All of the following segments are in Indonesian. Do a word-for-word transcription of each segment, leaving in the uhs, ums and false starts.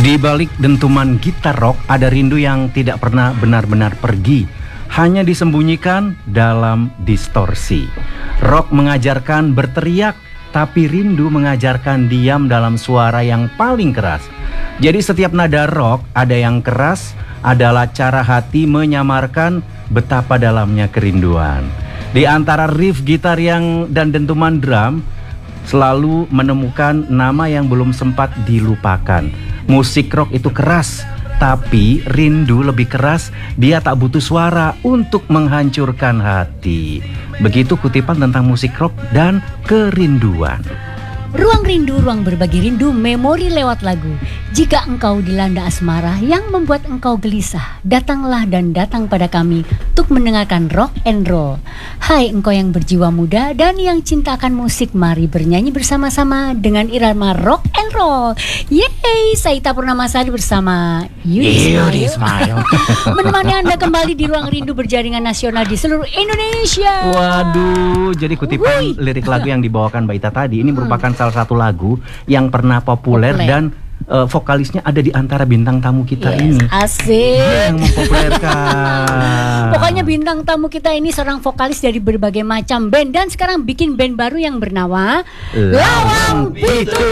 Di balik dentuman gitar rock ada rindu yang tidak pernah benar-benar pergi, hanya disembunyikan dalam distorsi. Rock mengajarkan berteriak, tapi rindu mengajarkan diam dalam suara yang paling keras. Jadi setiap nada rock ada yang keras, adalah cara hati menyamarkan betapa dalamnya kerinduan. Di antara riff gitar yang dan dentuman drum, selalu menemukan nama yang belum sempat dilupakan. Musik rock itu keras, tapi rindu lebih keras. Dia tak butuh suara untuk menghancurkan hati. Begitu kutipan tentang musik rock dan kerinduan. Ruang rindu, ruang berbagi rindu, memori lewat lagu. Jika engkau dilanda asmara yang membuat engkau gelisah, datanglah dan datang pada kami untuk mendengarkan rock and roll. Hai engkau yang berjiwa muda dan yang cinta akan musik, mari bernyanyi bersama-sama dengan irama rock and roll. Yeay, saya Ita Purnamasari bersama Yudi Ismail menemani Anda kembali di ruang rindu berjaringan nasional di seluruh Indonesia. Waduh, jadi kutipan Wui. lirik lagu yang dibawakan Mbak Ita tadi ini merupakan hmm. salah satu lagu yang pernah populer, populer. dan uh, vokalisnya ada di antara bintang tamu kita yes, ini. Asik. Dia yang mempopulerkan. Pokoknya bintang tamu kita ini seorang vokalis dari berbagai macam band dan sekarang bikin band baru yang bernama Lawang Pitu.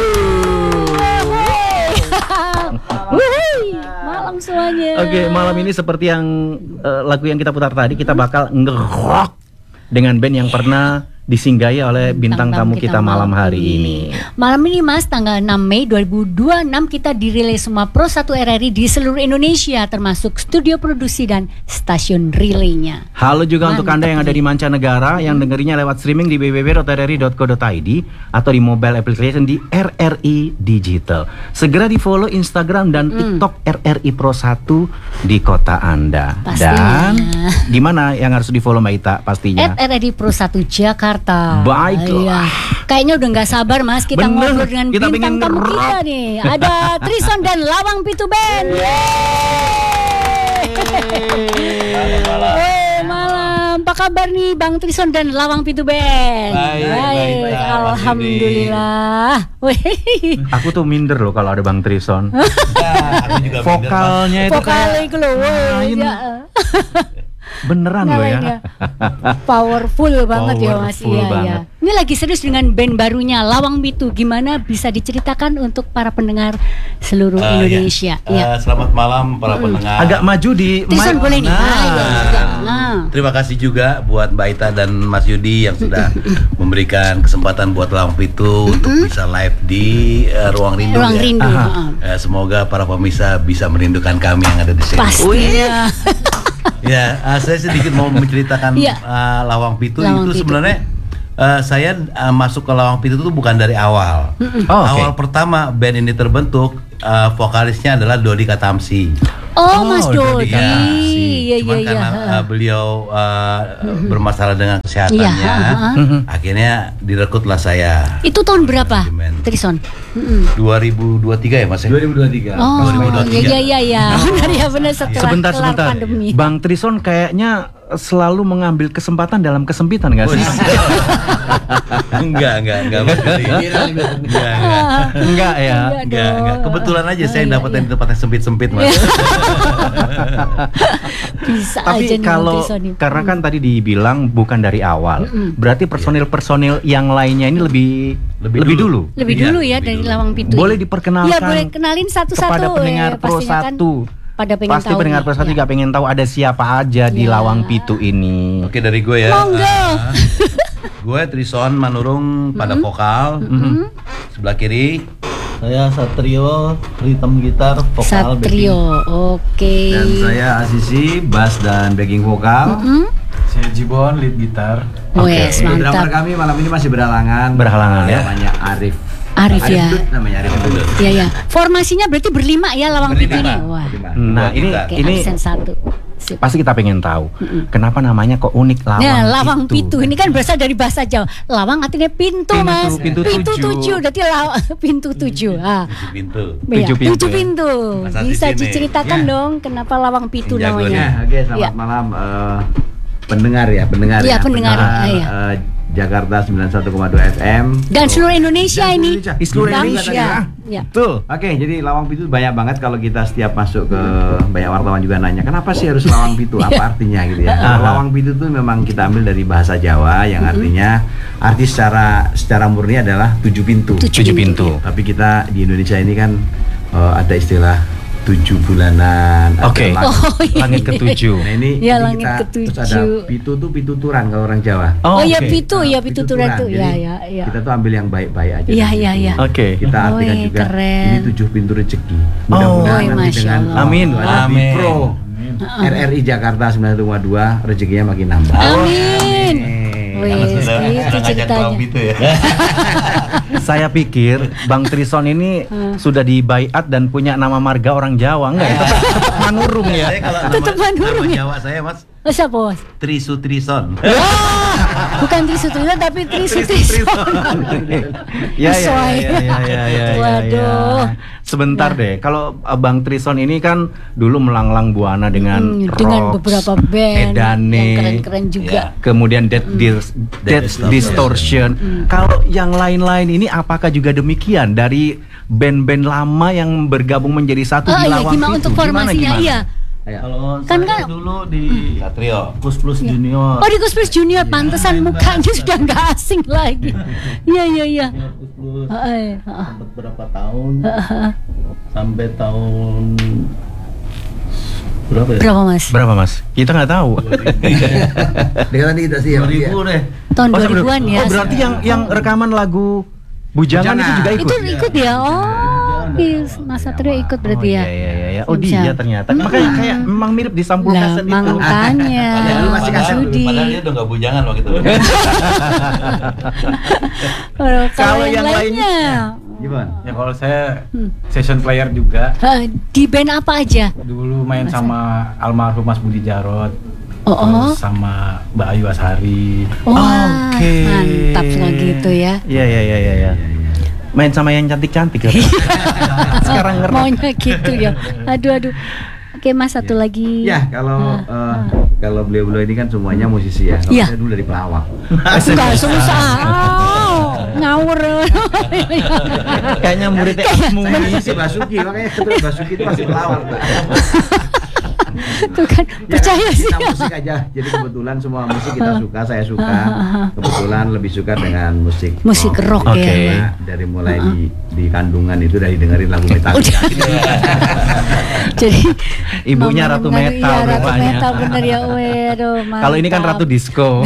Malam semuanya. Oke, okay, malam ini seperti yang uh, lagu yang kita putar tadi, kita bakal nge-rock dengan band yang pernah disinggahi oleh bintang tamu kita, kita malam hari ini. Malam ini Mas, tanggal enam Mei dua ribu dua puluh enam kita dirilis semua Pro satu R R I di seluruh Indonesia, termasuk studio produksi dan stasiun relaynya. Halo juga Mantap untuk Anda yang ada di mancanegara, yang dengerinya lewat streaming di w w w dot r r i dot co dot i d atau di mobile application di R R I Digital. Segera di follow Instagram dan hmm. TikTok R R I Pro satu di kota Anda. Pastinya. Dan di mana yang harus di follow Mbak Ita pastinya? at R R I Pro satu Jakarta. Baiklah. Kayaknya udah nggak sabar Mas, kita Bener, ngobrol dengan kita bintang tamu kita nih. Ada Trison dan Lawang Pitu Band. Hey, malam. Apa kabar nih Bang Trison dan Lawang Pitu Band? Baik, baik, baik. Alhamdulillah. Aku tuh minder loh kalau ada Bang Trison. Ya, aku juga Vokalnya itu Vokalnya itu loh. Beneran loh ya. Powerful banget ya Mas. Iya, ya. Ini lagi serius dengan band barunya Lawang Pitu. Gimana bisa diceritakan untuk para pendengar seluruh uh, Indonesia? Ya. Ya. Uh, selamat malam para hmm. pendengar. Agak maju di Trison boleh nih. Nah, nah. Nah. Terima kasih juga buat Mbak Ita dan Mas Yudi yang sudah memberikan kesempatan buat Lawang Pitu untuk bisa live di uh, Ruang Rindu. Ruang ya. Rindu. Uh, semoga para pemirsa bisa merindukan kami yang ada di sini. Pastinya. Ya, uh, saya sedikit mau menceritakan ya. uh, Lawang Pitu Lawang itu Pitu. Sebenarnya uh, saya uh, masuk ke Lawang Pitu itu bukan dari awal. Oh, awal okay. pertama band ini terbentuk, uh, vokalisnya adalah Dodi Katamsi. Oh, oh Mas Dodi. Ya, iya, Cuman iya, karena iya. Uh, beliau uh, bermasalah dengan kesehatannya, ya, uh-huh. akhirnya direkrutlah saya. Itu tahun berapa, Trison? dua ribu dua puluh tiga ya Mas? dua ribu dua puluh tiga. Oh, dua ribu dua puluh tiga. Iya, iya, iya. Benar ya, benar setelah sebentar, kelar sebentar. pandemi. Bang Trison kayaknya selalu mengambil kesempatan dalam kesempitan nggak sih? enggak, enggak, enggak, enggak, enggak, enggak, enggak ya, enggak, enggak. Kebetulan aja saya dapat yang di tempat yang sempit-sempit Mas. Bisa Tapi aja kalau karena kan tadi dibilang bukan dari awal, mm-mm. berarti personil-personil yang lainnya ini lebih lebih, lebih dulu, dulu. lebih dulu ya, ya dari dulu. Lawang Pitu. Boleh diperkenalkan? Ya boleh kenalin satu-satu kepada pendengar ya, Pro satu. Pada pengen Pasti tahu pendengar Pro satu juga pengen tahu ada siapa aja ya. di Lawang Pitu ini. Oke, dari gue ya. Monggo. Uh, gue Trison Manurung pada mm-hmm. vokal, mm-hmm. sebelah kiri. Saya Satrio, rhythm gitar, vokal, Satrio, oke. Okay. Dan saya Asisi, bass dan backing vokal. Mm-hmm. Saya Jibon, lead gitar. Oke, okay. okay. Drummer kami malam ini masih berhalangan. Berhalangan ya. Namanya Arif. Arif, Arif ya. Dut, namanya Arif Dut. Iya ya. Formasinya berarti berlima ya Lawang Pitu ini. Wah. Nah, ini okay, ini satu. Sip. Pasti kita pengen tahu mm-mm. kenapa namanya kok unik Lawang ya, Lawang Pitu. Pitu ini kan berasal dari bahasa Jawa. Lawang artinya pintu, pintu Mas. Pintu, pintu tujuh. tujuh. Berarti law- pintu tujuh. Ah. Tujuh pintu. Ya, tujuh pintu. Tujuh pintu. Ya. Bisa diceritakan ya. dong kenapa Lawang Pitu namanya? Ya, oke, selamat ya. malam uh, pendengar ya, pendengar ya. ya pendengar. pendengar ah, ya. uh, Jakarta sembilan puluh satu koma dua F M dan seluruh Indonesia dan ini. Indonesia. Di seluruh Indonesia. Ya. Ya. Betul. Oke, jadi Lawang Pitu banyak banget kalau kita setiap masuk ke banyak wartawan juga nanya, kenapa sih harus Lawang Pitu? Apa artinya gitu ya? Nah, Lawang Pitu itu memang kita ambil dari bahasa Jawa yang artinya arti secara secara murni adalah tujuh pintu. Tujuh pintu. Tapi kita di Indonesia ini kan uh, ada istilah tujuh bulanan. Oke. Okay. Oh, iya. Langit ketujuh. Nah ini, ya, ini langit kita ketujuh. Terus ada pitu tuh pituturan kalau orang Jawa. Oh, oh ya okay. pitu, ya pituturan tuh. Ya, ya, ya. Kita tuh ambil yang baik-baik aja. Iya, iya, iya. Oke. Okay. Kita artikan oh, juga keren. ini tujuh pintu rezeki. Mudah-mudahan oh, nanti dengan Amin. Amin. Pro R R I Jakarta sembilan puluh satu koma dua rezekinya makin nambah. Amin. Wih, itu ceritanya. Ya. Saya pikir Bang Trison ini hmm. sudah dibaiat dan punya nama marga orang Jawa, enggak ya? Tetap, tetap Manurung ya. Tetap Manurung. Nama Jawa saya Mas. Oh, siapa Bos? Trisutrison. Bukan Trisutrison tapi Trisutrison. Ya ya ya ya ya ya. Waduh. Sebentar deh, kalau Bang Trison ini kan dulu melanglang buana dengan hmm, dengan Rocks, beberapa band Edane, yang keren-keren juga. Ya. Kemudian Dead, hmm. Dis, Dead Distortion. Hmm. Kalau yang lain-lain ini apakah juga demikian dari band-band lama yang bergabung menjadi satu oh, di iya, Lawang gimana Pitu? untuk formasinya? Iya. Kalau kan saya kan dulu di Satrio Kus Plus ya. Junior. Oh di Kus Plus Junior, pantesan ya, mukanya sudah nggak asing lagi. Iya iya iya. Kus Plus. Heeh. Sampai berapa tahun? Sampai tahun berapa ya? Berapa Mas? Berapa Mas? Kita nggak tahu. Dengan kita sih dua ribu deh. Tahun dua ribuan ya. Oh berarti yang yang rekaman lagu Bujangan, Bujangan itu juga ikut? Itu ikut ya? Oh, di Mas Satrio ikut berarti ya? Oh iya iya iya. Oh dia ternyata. Makanya kayak memang mirip di sampul kaset itu. Makanya. Padahal masih kaset. Padahal dia udah nggak bujangan waktu itu. Kalau yang lainnya? Gimana? Ya kalau saya session player juga. Di band apa aja? Dulu main sama almarhum Mas Budi Jarot. Oh, oh. Sama Mbak Ayu Ashari. Oh, oke. Okay. Mantap lagi itu ya. Iya iya iya iya. Ya. Main sama yang cantik-cantik ya. Sekarang ngerti. Maunya gitu ya. Aduh aduh. Oke Mas satu ya. lagi. Ya kalau uh, uh, kalau beliau-beliau ini kan semuanya musisi ya. Kalau ya. saya dulu dari pelawak. Enggak susah. Oh, ngawur. Kayaknya muridnya Asmu musisi Basuki, makanya ketua Basuki itu masih pelawak. Tuh kan percaya ya, sih kita musik aja, jadi kebetulan semua musik kita suka, saya suka, kebetulan lebih suka dengan musik musik rock, rock okay. ya. Dari mulai uh-huh. di di kandungan itu dari dengerin lagu metal. Jadi ibunya Ratu Metal ya, Ratu rupanya. Metal bener ya, waduh. Kalau ini kan Ratu Disco.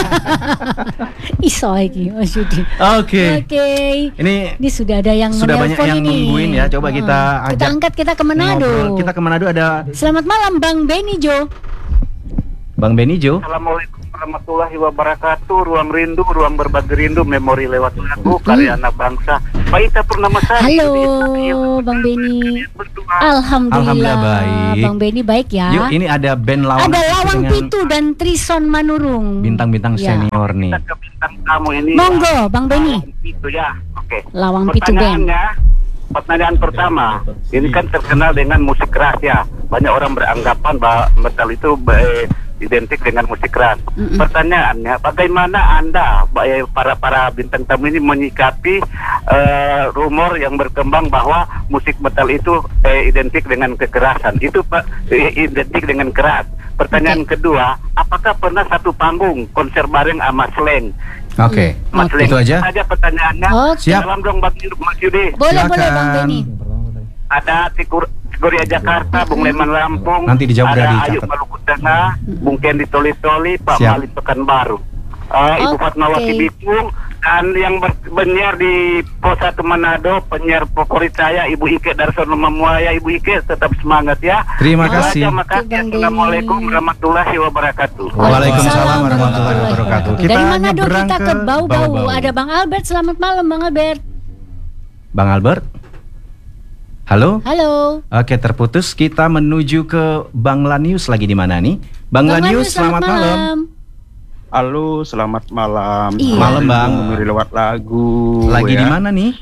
Iso iki Mas Yudi. Oke. Oke. Ini ini sudah ada yang sudah banyak yang ini. nungguin ya. Coba kita uh, ajak. Kita angkat kita ke Manado. Ngobrol. Kita ke Manado ada. Selamat malam Bang Benny Jo. Bang Benny Jo. Assalamualaikum warahmatullahi wabarakatuh. Ruang rindu, ruang berbagi rindu, memori lewat lagu, karya anak bangsa. Pak Ita Purnamasari. Halo Bang Benny. Alhamdulillah. Alhamdulillah baik. Bang Benny baik ya. Yuk ini ada band Lawang. Ada Lawang Pitu dan Trison Manurung. Bintang-bintang ya. Senior nih. Kita ke bintang tamu ini. Monggo Bang Benny. Lawang Pitu ya. Oke. Lawang Pitu band. Pertanyaan pertama, ini kan terkenal dengan musik keras ya. Banyak orang beranggapan bahwa metal itu eh, identik dengan musik keras. Mm-mm. Pertanyaannya, bagaimana Anda, para para bintang tamu ini menyikapi uh, rumor yang berkembang bahwa musik metal itu eh, identik dengan kekerasan? Itu Pak, eh, identik dengan keras. Pertanyaan okay. kedua, apakah pernah satu panggung konser bareng sama Slang? Oke, okay. Mas okay. itu aja. Aja pertanyaannya. Oh, siap. Salam dong Bang Mas Yudi. Boleh boleh Bang Benny. Ada Tikur Korea Jakarta, Bung Leman Lampung, nanti dijawab dari ada Ayu Maluku Tengah, Bung Kendi Toli-Toli, Pak Mali Pekanbaru, uh, Ibu okay. Fatmawati Bikung, dan yang berpenyiar di Pos satu Manado, penyiar favorit saya Ibu Ike Darsono Mamuaya. Ibu Ike tetap semangat ya. Terima kasih. Terima kasih. Assalamualaikum warahmatullahi wabarakatuh. Waalaikumsalam warahmatullahi wabarakatuh. Kita dari Manado kita ke Bau-Bau. Ada Bang Albert. Selamat malam Bang Albert. Bang Albert. Halo. Halo. Oke, terputus. Kita menuju ke Bang Lanius lagi di mana nih? Bang, Bang Lanius, selamat, selamat malam. malam. Halo, selamat malam. Iya. Malam, Bang. Memori lewat lagu. Lagi ya. di mana nih?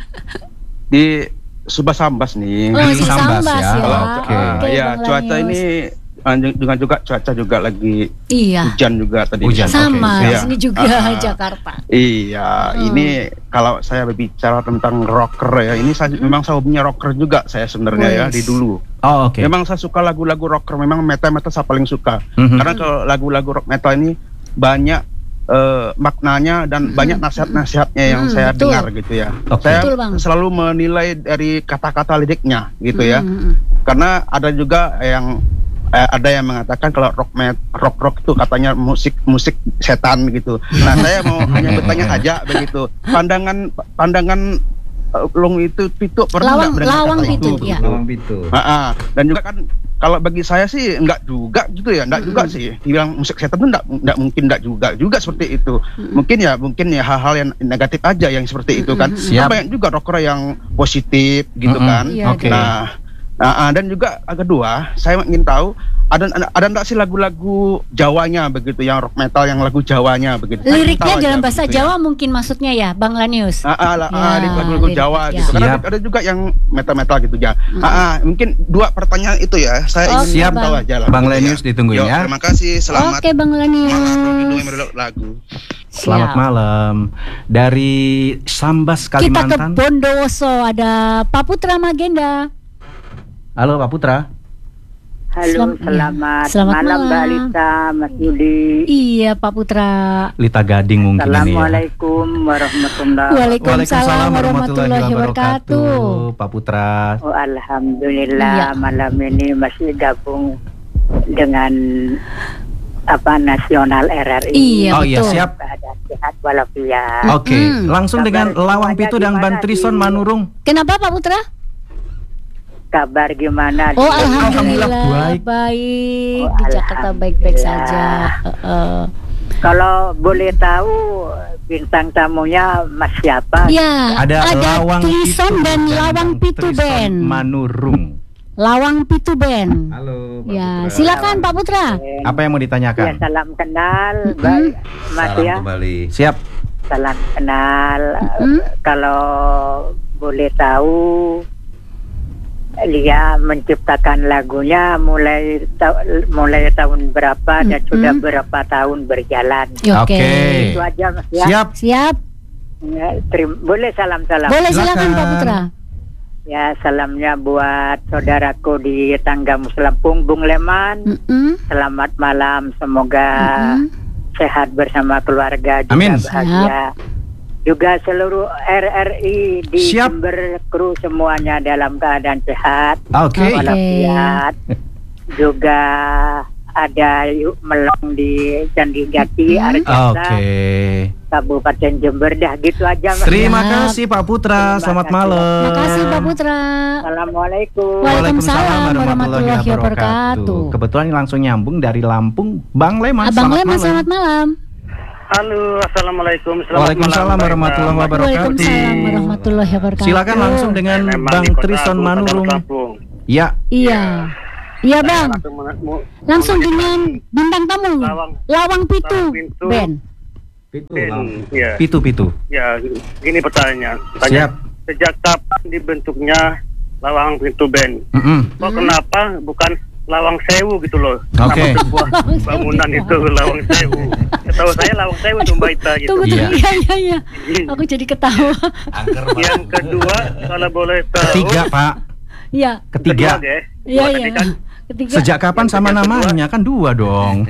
Di Subasambas nih. Oh, di Sambas, Sambas ya. ya. Oke. Okay. Uh, ya, cuaca ini dengan juga cuaca juga lagi iya. hujan juga tadi. Hujan, sama okay. di sini juga uh, Jakarta. Iya, hmm. ini kalau saya berbicara tentang rocker ya, ini saya hmm. memang saya punya rocker juga saya sebenarnya ya di dulu. Oh, oke. Okay. Memang saya suka lagu-lagu rocker, memang metal-metal saya paling suka. Mm-hmm. Karena kalau lagu-lagu rock metal ini banyak uh, maknanya dan hmm. banyak nasihat-nasihatnya yang hmm, saya betul. dengar gitu ya. Okay. Saya betul, selalu menilai dari kata-kata liriknya gitu hmm. ya. Karena ada juga yang eh, ada yang mengatakan kalau rock met, rock rock itu katanya musik musik setan gitu. Nah, saya mau hanya bertanya aja begitu. Pandangan pandangan uh, Long itu Pitu pernah lawang, mendengar lawang kata Pitu, itu? ya. Lawang Pitu. Nah, dan juga kan kalau bagi saya sih enggak juga gitu ya, enggak mm-hmm. juga sih. Dibilang musik setan itu enggak enggak mungkin enggak juga juga seperti itu. Mm-hmm. Mungkin ya mungkin ya hal-hal yang negatif aja yang seperti mm-hmm. itu kan. Siap. Banyak juga rocker yang positif gitu mm-hmm. kan. Yeah, okay. Nah, Nah, dan juga kedua, saya ingin tahu ada ada enggak sih lagu-lagu Jawanya begitu, yang rock metal yang lagu Jawanya begitu. Liriknya dalam bahasa begitu, Jawa ya. Mungkin maksudnya ya, Bang Lanius. Ah, ah, ya, ah lagu-lagu Jawa ya. gitu. Karena ada, ada juga yang metal-metal gitu ya. Hmm. Ah, ah, mungkin dua pertanyaan itu ya. Saya ingin siap, tahu aja lah. Bang Lanius ya. Ditungguin ya. Terima kasih, selamat. Oke, Bang Lanius. Lagu. Selamat siap. Malam. Dari Sambas Kalimantan. Kita ke Bondowoso, ada Pak Putra Magenda. Halo Pak Putra. Halo, selamat, selamat, selamat malam, malam Mbak Lita, Mas Yudi. Iya Pak Putra. Lita Gading mungkin ini ya. Assalamualaikum warahmatullahi wabarakatuh. Waalaikumsalam warahmatullahi wabarakatuh. Pak Putra. Oh, alhamdulillah iya. Malam ini masih gabung dengan apa Nasional R R I. Iya, oh iya siap. Sehat walafiat. Oke, okay. hmm. langsung Kabar dengan Lawang Pitu dan Bantrison Manurung. Kenapa Pak Putra? Kabar gimana? Oh, alhamdulillah, alhamdulillah baik, baik. Oh, di Jakarta baik-baik saja. Uh, uh. Kalau boleh tahu bintang tamunya Mas siapa? Ya, ada, ada Lawang Trison dan Lawang Pitu Band. Manurung. Lawang Pitu Band. Halo. Pak ya, Putra. Silakan Pak Putra. Apa yang mau ditanyakan? Ya, salam kenal, mm-hmm. baik Mas salam ya. Kembali. Siap. Salam kenal. Mm-hmm. Kalau boleh tahu, Lia menciptakan lagunya mulai ta- mulai tahun berapa mm-hmm. dan sudah berapa tahun berjalan. Oke. Okay. Itu aja Mas ya. Siap. Siap. Ya, terim- boleh salam-salam. Boleh silakan Pak Putra. Ya, salamnya buat saudaraku di Tangga Muslampung, Bung Leman. Mm-hmm. Selamat malam, semoga mm-hmm. sehat bersama keluarga juga Amin. bahagia. Siap. Juga seluruh R R I di Siap. Jember kru semuanya dalam keadaan sehat, Oke. Okay. walafiat. Juga ada yuk melong di Candi Jati, mm-hmm. Arjasa, okay. Kabupaten Jember. Dah gitu aja Mas. Terima ya. kasih Pak Putra. Terima Selamat kasih. malam. Terima kasih Pak Putra. Assalamualaikum. Waalaikumsalam warahmatullahi wabarakatuh. Kebetulan langsung nyambung dari Lampung, Bang Leman. Bang Leman, selamat malam. Halo, assalamualaikum. Waalaikumsalam warahmatullahi wabarakatuh. Waalaikumsalam warahmatullahi wabarakatuh. Silakan langsung dengan Bang Trison Manurung. Ya. Iya. Iya Bang. Langsung dengan bintang tamu. Lawang, Lawang Pitu Band. Pitu, ya. Pitu, Pitu. Ya, gini pertanyaan. Siap. Sejak kapan dibentuknya Lawang Pitu Band? Mm-hmm. Kok kenapa bukan Lawang Sewu gitu loh? Oke. Okay. Sebuah bangunan itu Lawang Sewu. Setahu saya Lawang Sewu itu Mbak Ita gitu. Tunggu, tunggu, iya, iya, iya. Aku jadi ketawa. Yang kedua, kalau boleh tahu. Ketiga, Pak. Iya. Ketiga. Iya, iya. Ketiga. Sejak kapan sama namanya? Kan dua dong.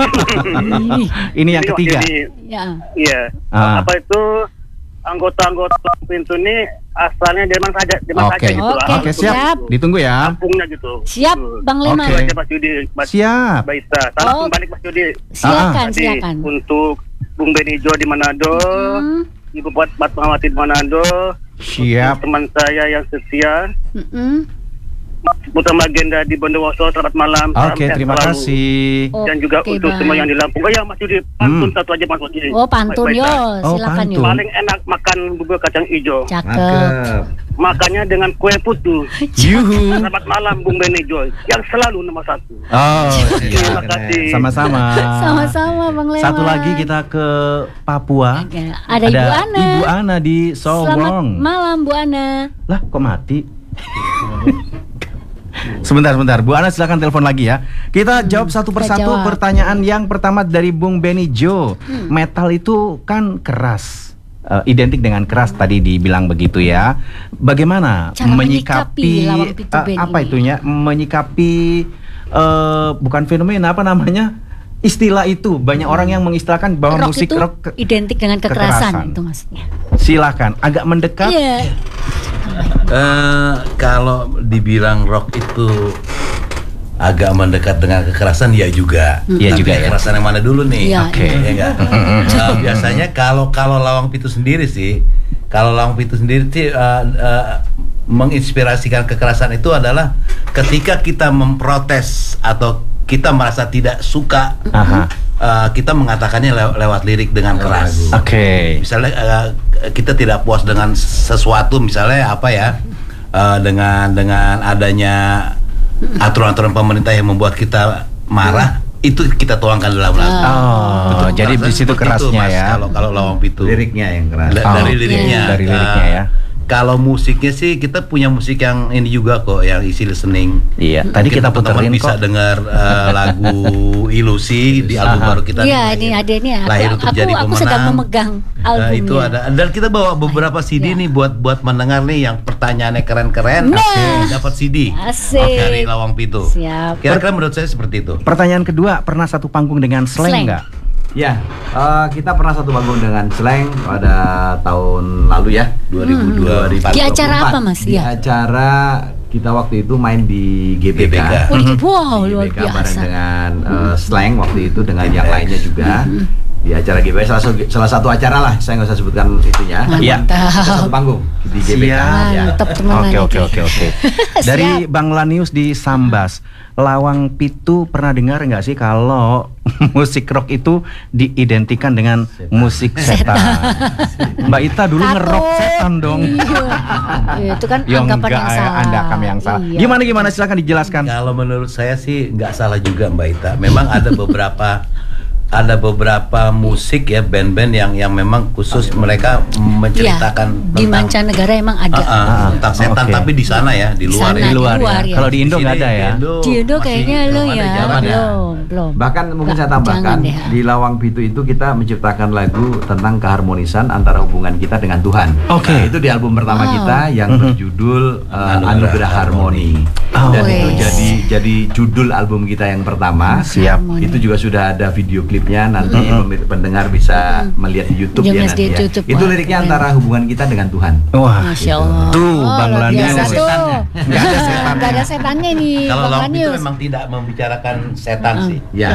Ini yang ketiga. Iya. Iya. Ah. Apa itu anggota-anggota pintu ini asalnya dari mana saja? Dari mana saja gitu. Oke, okay. okay, siap. Gitu. Ditunggu ya. Kampungnya gitu. Siap, Bang Leman. Oke. Okay. Mas Yudi, Mas siap. Baita. Salam oh. kembali Mas Yudi. Silakan, ah. silakan. Untuk Bung Benijo di Manado, mm-hmm. Ibu Buat Fatmawati di Manado. Siap. Teman saya yang setia. Mm-hmm. Putra Magenda di Bondowoso, selamat malam. Oke, okay, terima selalu. kasih. Dan juga okay, untuk bye. semua yang di Lampung. Oh ya Mas Yudi, pantun hmm. satu aja Mas Yudi. Oh pantun yo, silakan oh, yo. Paling enak makan bubur kacang hijau. Cakep. Makannya dengan kue putu. Yuhu. Selamat malam Bung Benijo, yang selalu nomor satu. Oh, iya. Terima kasih. Sama-sama. Sama-sama Bang Leman. Satu lagi kita ke Papua. Oke. Ada, Ada Ibu Ana. Ibu Ana di Solwong. Selamat malam Bu Ana. Lah, kok mati? Sebentar, sebentar. Bu Ana silakan telepon lagi ya. Kita hmm, jawab satu persatu pertanyaan yang pertama dari Bung Benny Jo. Hmm. Metal itu kan keras. Uh, identik dengan keras tadi dibilang begitu ya. Bagaimana cara menyikapi, menyikapi uh, apa ini? Itunya? Menyikapi uh, bukan fenomena apa namanya? Istilah itu banyak hmm. orang yang mengistilahkan bahwa rock musik itu rock ke- identik dengan kekerasan, kekerasan itu maksudnya. Silakan, agak mendekat. Yeah. uh, kalau dibilang rock itu agak mendekat dengan kekerasan ya juga. Iya hmm. juga ya. Kekerasan yang mana dulu nih? Ya, Oke. Okay. Ya enggak. uh, biasanya kalau kalau Lawang Pitu sendiri sih, kalau Lawang Pitu sendiri sih uh, uh, menginspirasikan kekerasan itu adalah ketika kita memprotes atau kita merasa tidak suka, uh, kita mengatakannya lew- lewat lirik dengan keras. Oke. Okay. Misalnya uh, kita tidak puas dengan sesuatu, misalnya apa ya, uh, dengan dengan adanya aturan-aturan pemerintah yang membuat kita marah, itu kita tuangkan dalam lagu. Oh, jadi di situ kerasnya itu, ya. Kalau kalau Lawang Pitu. Liriknya yang keras. Da- oh, dari liriknya. Dari liriknya ya. Kalau musiknya sih kita punya musik yang ini juga kok, yang easy listening. Iya, tadi kita, kita puterin bisa kok. dengar uh, lagu Ilusi di album baru kita. Iya, ini ada ini. Aku, Lahir untuk aku, jadi aku pemenang. sedang memegang albumnya. Uh, itu ada. Dan kita bawa beberapa C D ya. nih buat buat mendengar nih yang pertanyaannya keren-keren. Nah. Okay. Dapat C D. Asik. Dari Lawang Pitu. Siap. Kira-kira menurut saya seperti itu. Pertanyaan kedua, pernah satu panggung dengan Slank nggak? Ya, uh, kita pernah satu panggung dengan Slank pada tahun lalu ya, dua ribu dua puluh empat. Di acara apa Mas? Di ya. acara kita waktu itu main di G B K. G B K. Wow, luar G B K biasa. bareng dengan uh, Slank waktu itu dengan yang lainnya juga. Di acara G B K, salah, salah satu acara lah, saya nggak usah sebutkan itunya. Iya. Satu panggung di G B K. Mantap teman-teman. Oke oke oke oke. Dari Bang Lanius di Sambas, Lawang Pitu pernah dengar nggak sih kalau musik rock itu diidentikan dengan setan. Musik setan? Mbak Ita dulu Takut. ngerok setan dong. Iya. Itu kan Yang anggapan enggak, yang salah. Anda kami yang salah. Iya. Gimana gimana silakan dijelaskan. Kalau menurut saya sih nggak salah juga Mbak Ita. Memang ada beberapa ada beberapa musik ya, band-band yang yang memang khusus mereka menceritakan ya, di mancanegara emang ada uh, uh, tentang setan, okay. tapi di sana ya, di luar sana, ya. Di luar, di luar ya. ya. Kalau di Indo nggak ada ya. Di Indo kayaknya lo ya, belum, ya. belum. Bahkan mungkin Nggak, saya tambahkan deh. di Lawang Pitu itu kita menciptakan lagu tentang keharmonisan antara hubungan kita dengan Tuhan. Oke. Nah, itu di album pertama wow. kita yang Mm-hmm. berjudul uh, Anugerah Anugerah Harmoni. Oh. Dan itu Wes. jadi jadi judul album kita yang pertama. Siap. Harmoni. Itu juga sudah ada video klipnya, nanti mm-hmm. pendengar bisa mm-hmm. melihat di YouTube Jangan ya di nanti ya. YouTube. Itu Wah, liriknya keren. antara hubungan kita dengan Tuhan. Wah, Masya Allah. Tuh, oh, Bang luar Lanius. biasa tuh. Nggak ada setannya. Nggak ada setannya nih, Kalau Bang Lawang Pitu Lanius. memang tidak membicarakan setan Uh-uh. sih. Ya.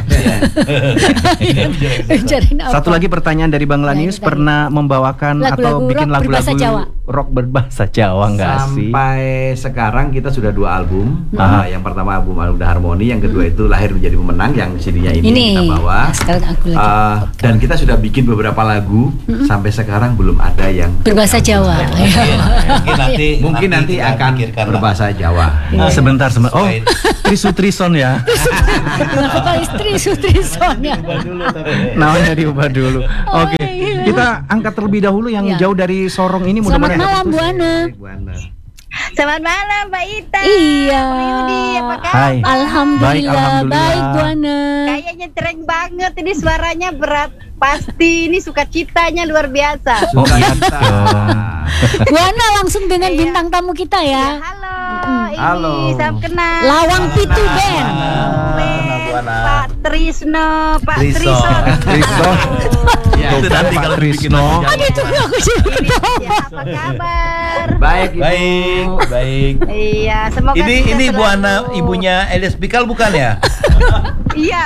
Bicarain apa? Satu lagi pertanyaan dari Bang Lanius, Ya, pernah membawakan lagu-lagu atau bikin rock berbahasa lagu-lagu Jawa. rock berbahasa Jawa nggak sih? Sampai sekarang kita sudah dua album. Hmm. Uh, yang pertama album Anugerah Harmoni, yang kedua itu Lahir Menjadi Pemenang, yang C D-nya ini, Ini, kita bawa. nah, sekarang aku lagi. Uh, dan kita sudah bikin beberapa lagu, sampai sekarang belum ada yang Berbahasa Jawa. Mungkin nanti mungkin nanti kita akan pikirkan lah. berbahasa Jawa. Ah, sebentar sebentar. Oh, Sesuai- Trisu Trison ya. Kenapa istri Sutri Sonya? Namanya diubah dulu. Oh, Oke, iya. kita angkat terlebih dahulu yang Ya. jauh dari Sorong ini. Selamat mudah-mudahan malam Bu Ana. Selamat malam Mbak Ita. Iya. Bu Yudi, apa kabar? Hai. Alhamdulillah, Baik, alhamdulillah. baik Bu Ana. Kayaknya tereng banget ini suaranya, berat. Pasti ini sukacitanya luar biasa. Oh, iya dong. Bu Ana langsung dengan Iya. bintang tamu kita Ya, ya. halo, ini Halo. salam kenal. Lawang Pitu Band. Ben, Buana. Pak Trisno, Pak Trison. Trison. Trison. Ya, Itu nanti Pak kalau dibikin Trisno. lagu Jawa. Aduh, itu aku jadi Ini dia, apa kabar? Baik, Ibu. Baik, baik. Iya, semoga Ini kita ini Bu selalu- Ana, ibunya Elias Pikal bukan ya? Iya.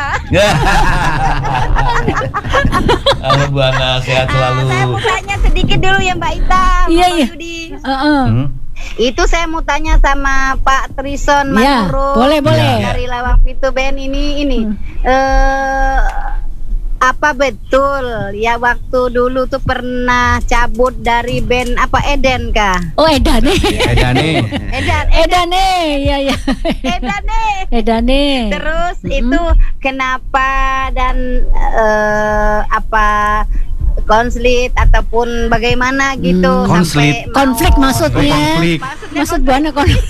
Halo Bu Ana, sehat Ah, selalu. saya mau tanya sedikit dulu ya Mbak Ita, Iya, Bapak iya. Yudi. Heeh. Hmm. Itu saya mau tanya sama Pak Trison Ya, Manurung. boleh, boleh. Dari Lawang Pitu Band ini ini. Eh apa betul ya waktu dulu tuh pernah cabut dari band apa Eden kah? Oh, Edane. Edane. Edan, Edan, Edane, ya ya. Edan nih. Edane. Terus Mm-mm. itu kenapa dan eh, apa konflik ataupun bagaimana gitu. Hmm, konflik. Konflik maksudnya. Konflik. Maksud buana konflik.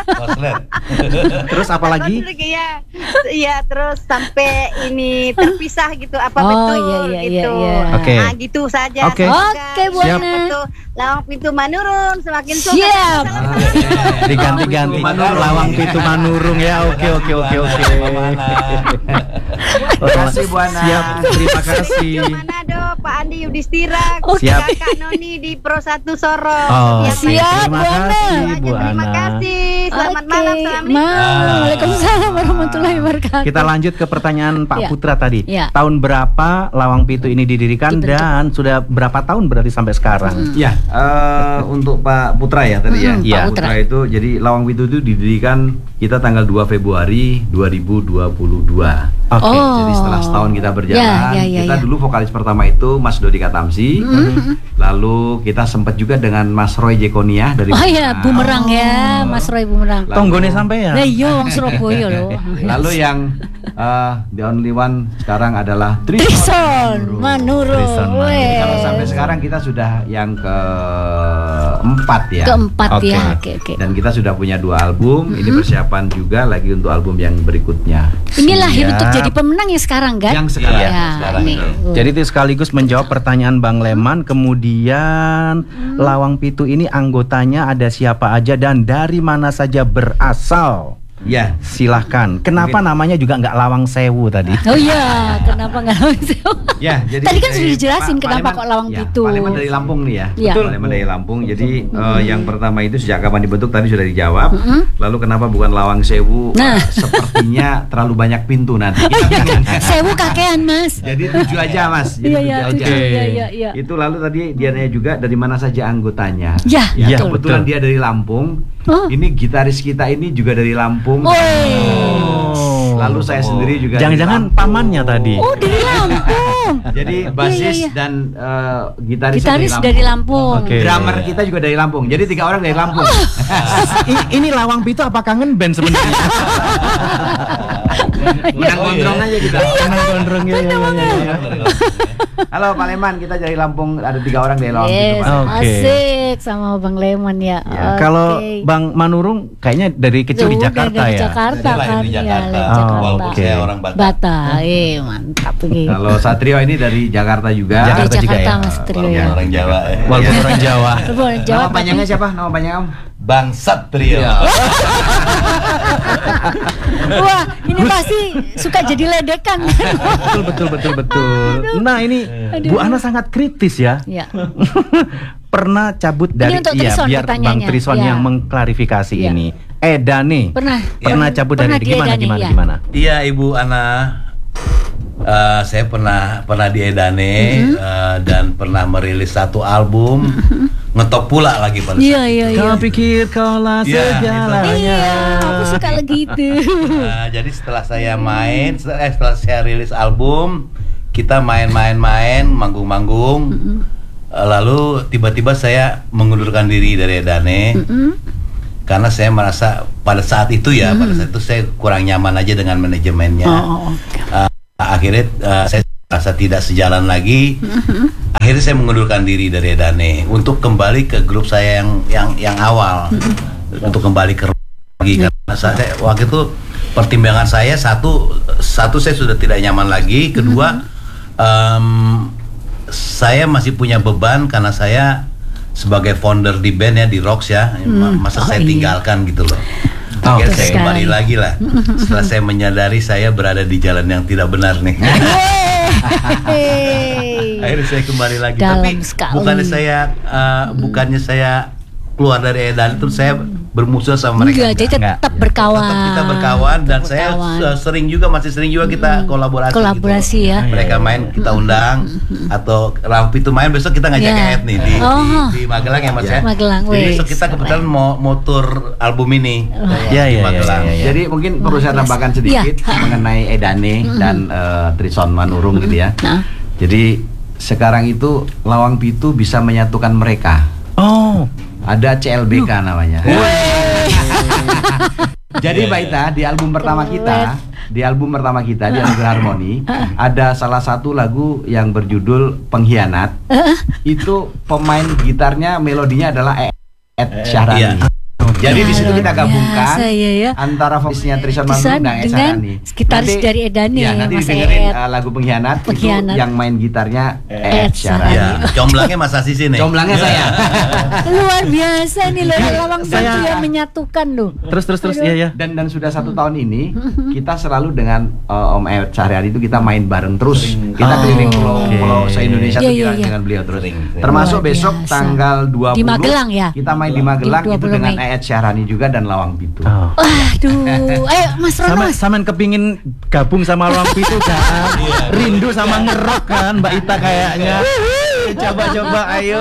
Terus apa lagi? Iya, iya terus sampai ini terpisah gitu apa Oh, betul iya, iya, gitu. iya, iya. Oke. Nah gitu saja. Oke. Semoga Oke, Bu siap Ana. betul. Lawang pintu menurun semakin suka. Siap. Diganti-ganti lawang pintu manurung ya. Oke oke oke oke. Terima kasih Bu Ana. Siap, terima kasih. Manado, Pak Andi Yudhistira, Oh, siap. Kak Noni di Pro satu Sorong. Oh, Siap, siap, terima Bu Ana. kasih Bu Terima Ana. kasih. Selamat Oke. malam. Assalamualaikum. Ma- Waalaikumsalam warahmatullahi wabarakatuh. Kita lanjut ke pertanyaan Pak Ya. Putra tadi. Ya. Tahun berapa Lawang Pitu ini didirikan Dibentuk. dan sudah berapa tahun berarti sampai sekarang? Ya, eh, untuk Pak Putra ya tadi ya. Mm-mm, Pak Pak Putra. Putra itu jadi Lawang Pitu itu didirikan kita tanggal dua Februari dua ribu dua puluh dua. Oke. Oh. Jadi setelah setahun kita berjalan, Ya, ya, ya, kita ya. dulu vokalis pertama itu Mas Dodi Katamsi. Lalu kita sempat juga dengan Mas Roy Jekonia dari Oh iya, bumerang ya, Mas Roy bumerang. Lalu- Tonggone sampai ya. Lah iya wong Surabaya loh. Lalu yang eh, the only one sekarang adalah Trison. Trison Manurung. Trison Manurung. Weh. Kalau sampai sekarang kita sudah yang keempat ya. Keempat Oke. ya. Oke oke. Dan kita sudah punya dua album. Ini persiapan juga lagi untuk album yang berikutnya. Ini lahir Siap. untuk jadi pemenang ya sekarang kan? Yang sekarang. Ya, sekarang ini. itu. Uh. Jadi itu sekaligus menjawab pertanyaan Bang Leman. Kemudian Lawang Pitu ini anggotanya ada siapa aja dan dari mana saja berasal? Ya. Silahkan. Kenapa namanya juga nggak Lawang Sewu tadi? Oh iya, kenapa nggak Lawang Sewu? Ya, jadi Tadi kan dari sudah dijelasin Pak- kenapa Pak kok Leman- Lawang ya, Pitu. Pak Leman dari Lampung nih ya. Iya. Betul, Pak Leman dari Lampung. Jadi eh, yang pertama itu sejak kapan dibentuk tadi sudah dijawab. Lalu kenapa bukan Lawang Sewu? Nah. Eh, sepertinya terlalu banyak pintu nanti. Kita bingung. Sewu kakean Mas. Jadi tujuh aja Mas. Jadi Iya iya tujuh aja. tujuh, iya iya iya. Itu lalu tadi dia nanya juga dari mana saja anggotanya. Ya, Iya, betul. Kebetulan betul. dia dari Lampung. Oh. Ini gitaris kita ini juga dari Lampung. Woi. Lalu saya sendiri juga. Jangan-jangan dari Lampung. pamannya tadi. Oh dari Lampung. Jadi basis Iya, iya, iya. dan eh, gitaris Gitaris dari Lampung. Oke. Drummer kita juga dari Lampung. Jadi tiga orang dari Lampung. I- ini Lawang Pitu apa kangen band sebenarnya? Menang gondrong aja kita. Kangen gondrong ya. ya, ya, ya. Halo Pak Leman, kita dari Lampung ada tiga orang dari Lawang Yes, Pitu. Pak. Oke. asik sama Bang Leman ya. Ya, Oke. Kalau Bang Manurung kayaknya dari kecil di Udah Jakarta dari ya. Jakarta Saya lahir kan di ya, Jakarta. lahir Oh, Jakarta. Walaupun oke. saya orang Batak. Bata, eh mantap ini. Kalau Satrio ini dari Jakarta juga. Dari Jakarta juga Jakarta ya. Mas Trio Walaupun ya. orang Jawa. eh. Walaupun orang Jawa. Orang Jawa Nama tapi- panjangnya siapa? Nama panjang Om? Bang Satrio. Wah, ini pasti suka jadi ledekan. Betul betul betul betul. Nah, ini Bu Ana sangat kritis ya. Ya. Pernah cabut dari untuk iya Trison biar Bang pertanyaannya. Trison Ya. yang mengklarifikasi Ya. ini. Edane. Pernah. Pernah cabut dari Pernah gimana diedani, gimana ya. gimana? Iya Ibu Ana, Eh, saya pernah pernah di Edane eh, dan pernah merilis satu album, ngetop pula lagi pada Iya saat iya itu. iya. Kau pikir kau lah Iya, segalanya. Iya, aku suka lagi itu. Nah, jadi setelah saya main, setelah, eh, setelah saya rilis album, kita main-main-main, manggung-manggung. Eh, lalu tiba-tiba saya mengundurkan diri dari Edane. Karena saya merasa pada saat itu ya, pada saat itu saya kurang nyaman aja dengan manajemennya. Oh, oh, Uh, akhirnya uh, saya merasa tidak sejalan lagi. Akhirnya saya mengundurkan diri dari Edane untuk kembali ke grup saya yang yang yang awal, untuk kembali ke lagi karena saya waktu itu pertimbangan saya satu satu saya sudah tidak nyaman lagi, kedua um, saya masih punya beban karena saya sebagai founder di band ya di Rocks ya, masa Oh, saya iya. tinggalkan gitu loh. Oh, Akhirnya oke. saya kembali lagi lah. Setelah saya menyadari saya berada di jalan yang tidak benar nih. Hey. Akhirnya saya kembali lagi. Dalam Tapi sekali. bukannya saya uh, bukannya saya keluar dari Edan itu saya bermusuh sama mereka. Enggak, jadi Enggak. tetap berkawan. Tetap kita berkawan dan Tetap saya berkawan. uh, sering juga masih sering juga kita kolaborasi. Kolaborasi gitu. ya. Mereka main kita undang atau Rampi itu main besok kita ngajak Ya. ke Ed nih di, Oh. di, di Magelang ya Mas ya. Magelang, Jadi wes. besok kita kebetulan mau mau tur album ini Ya, di ya, ya, Magelang. ya, ya. Jadi mungkin perlu saya tambahkan sedikit Iya. mengenai Edane dan eh, Trison Manurung gitu ya. Nah. Jadi sekarang itu Lawang Pitu bisa menyatukan mereka. Oh. Ada C L B K namanya. Jadi Mbak Ita di album pertama kita di album pertama kita di Anugerah Harmoni ada salah satu lagu yang berjudul Pengkhianat. Itu pemain gitarnya melodinya adalah Ed Syahrani. Iya. Jadi di situ kita gabungkan biasa, ya, ya. antara vokalisnya Trison Mangun dan Ed Syahrani. Gitaris dari Edani ya, nanti dengerin uh, lagu Pengkhianat, Pengkhianat itu yang main gitarnya Ed Syahrani. Ya, comblangnya Mas Asis ini. Comblangnya saya. Luar biasa nih loh, Lawang Pitu yang menyatukan loh. Terus terus terus iya ya. Dan dan sudah satu tahun ini kita selalu dengan uh, Om Ed Syahrani itu kita main bareng terus. Kita oh, keliling pulau okay. pulau se-Indonesia tuh yeah, yeah, dengan beliau terus. Termasuk besok tanggal dua puluh di Magelang ya. Kita main di Magelang itu dengan Ed Syahrani juga dan Lawang Pitu. Oh. Aduh, ayo Mas Rono. Sama kepingin gabung sama Lawang Pitu kan? Rindu sama ngerok kan Mbak Ita kayaknya. Coba-coba ayo.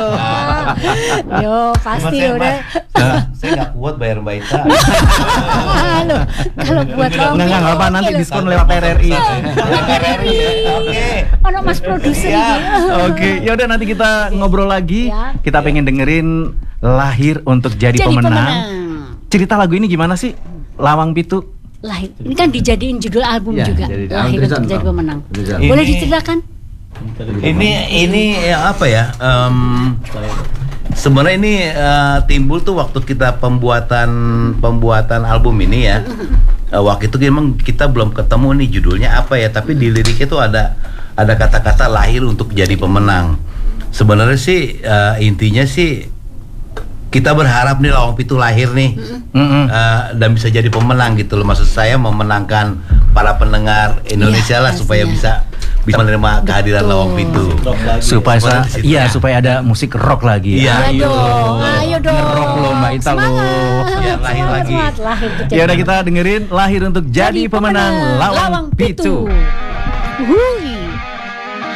Yo, pasti udah. Saya nggak kuat bayar Mbak Ita. Halo, kalau buat Lawang Pitu. Nggak apa nanti diskon lewat R R I. R R I. Oke. Ono Mas produser ini. Oke, ya udah nanti kita ngobrol lagi. Kita pengen dengerin Lahir untuk Jadi, Jadi Pemenang. Pemenang. Cerita lagu ini gimana sih, Lawang Pitu? Lahir. Ini kan dijadiin judul album ya, juga. Jadi, Lahir untuk Jadi Pemenang. Ini, boleh diceritakan? Ini ini ya, apa ya? Um, Sebenarnya ini uh, timbul tuh waktu kita pembuatan pembuatan album ini ya. Uh, waktu itu memang kita belum ketemu nih judulnya apa ya, tapi di liriknya tuh ada ada kata-kata lahir untuk jadi pemenang. Sebenarnya sih uh, intinya sih kita berharap nih Lawang Pitu lahir nih mm-hmm. uh, dan bisa jadi pemenang gitu loh. Maksud saya memenangkan para pendengar Indonesia ya, lah supaya bisa bisa menerima kehadiran Lawang Pitu. Supaya sa- iya supaya ada musik rock lagi. Iya ayo dong, ayo dong. Ngerok lo Mbak Ita lo. Ya lahir lagi. Ya udah kita dengerin Lahir untuk Jadi, jadi Pemenang, pemenang Lawang, Lawang Pitu. Pitu.